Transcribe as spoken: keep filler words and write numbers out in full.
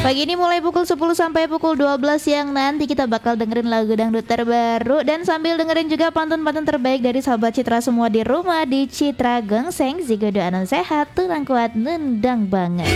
Pagi ini mulai pukul sepuluh sampai pukul dua belas siang nanti kita bakal dengerin lagu dangdut terbaru. Dan sambil dengerin juga pantun-pantun terbaik dari sahabat Citra semua di rumah di Citra Gengseng. Zigodo anon sehat, tulang kuat, nendang banget.